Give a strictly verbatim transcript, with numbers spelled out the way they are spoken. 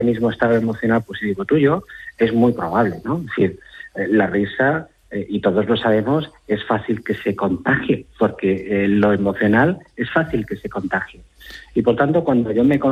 mismo estado emocional positivo tuyo, es muy probable, ¿no? Es decir, eh, la risa, eh, y todos lo sabemos, es fácil que se contagie, porque eh, lo emocional es fácil que se contagie. Y por tanto, cuando yo me